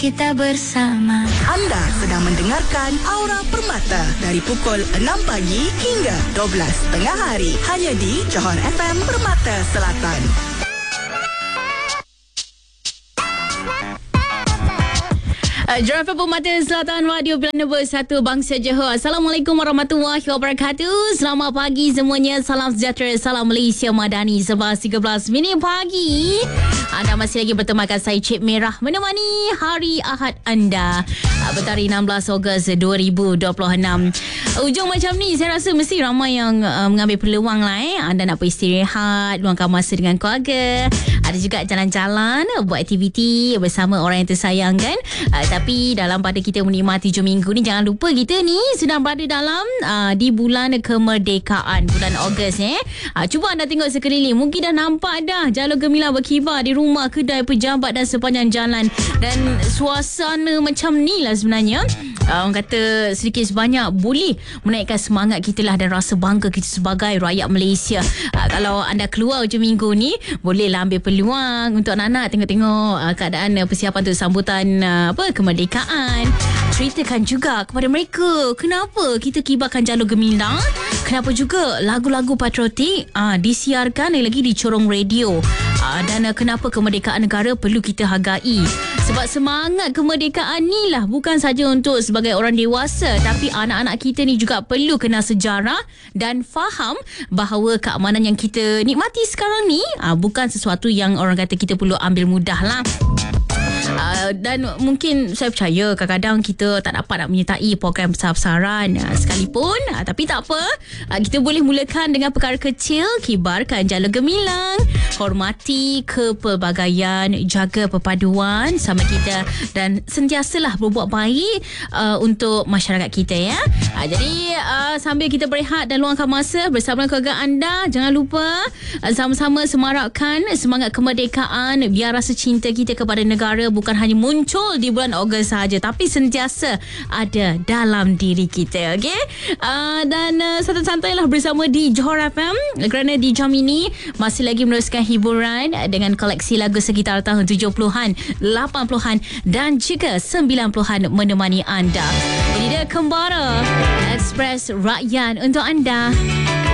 kita bersama. Anda sedang mendengarkan Aura Permata dari pukul 6 pagi hingga 12 tengah hari. Hanya di Johor FM Permata Selatan. Johor FM Permata Selatan, Radio Pilihan Nombor 1 Bangsa Johor. Assalamualaikum warahmatullahi wabarakatuh. Selamat pagi semuanya. Salam sejahtera, salam Malaysia Madani. 11.13 pagi. Anda masih lagi bertemakan saya Cik Merah menemani hari Ahad anda. Bertarikh 16 Ogos 2026. Ujung macam ni saya rasa mesti ramai yang mengambil peluang lah Anda nak beristirahat, luangkan masa dengan keluarga. Ada juga jalan-jalan, buat aktiviti bersama orang yang tersayang kan. Tapi dalam pada kita menikmati hujung minggu ni, jangan lupa kita ni sedang berada dalam di bulan kemerdekaan, bulan Ogos Cuba anda tengok sekeliling, mungkin dah nampak dah jalur gemilang berkibar di rumah, kedai, pejabat dan sepanjang jalan. Dan suasana macam ni lah sebenarnya orang kata sedikit sebanyak boleh menaikkan semangat kita lah dan rasa bangga kita sebagai rakyat Malaysia. Kalau anda keluar hujung minggu ni, bolehlah ambil peluang untuk anak-anak tengok-tengok keadaan persiapan untuk sambutan kemerdekaan. Ceritakan juga kepada mereka kenapa kita kibarkan jalur gemilang, kenapa juga lagu-lagu patriotik disiarkan lagi di corong radio, dan kenapa kemerdekaan negara perlu kita hargai. Sebab semangat kemerdekaan ni lah bukan saja untuk sebagai orang dewasa, tapi anak-anak kita ni juga perlu kenal sejarah dan faham bahawa keamanan yang kita nikmati sekarang ni bukan sesuatu yang orang kata kita perlu ambil mudah lah. Dan mungkin saya percaya kadang-kadang kita tak dapat nak menyertai program besar-besaran sekalipun, tapi tak apa, kita boleh mulakan dengan perkara kecil. Kibarkan jalur gemilang, hormati kepelbagaian, jaga perpaduan sama kita, dan sentiasalah berbuat baik untuk masyarakat kita ya. Jadi sambil kita berehat dan luangkan masa bersama keluarga anda, jangan lupa sama-sama semarakkan semangat kemerdekaan, biar rasa cinta kita kepada negara bukan hanya muncul di bulan Ogos sahaja, tapi sentiasa ada dalam diri kita. Okey, dan santai-santailah bersama di Johor FM, kerana di jam ini masih lagi meneruskan hiburan dengan koleksi lagu sekitar tahun 70-an, 80-an dan juga 90-an menemani anda. Ini dia Kembara Express Rakyat untuk anda.